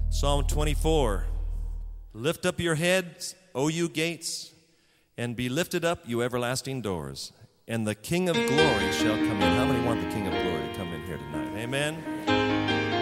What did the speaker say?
Psalm 24. Lift up your heads, O you gates, and be lifted up, you everlasting doors, and the King of glory shall come in.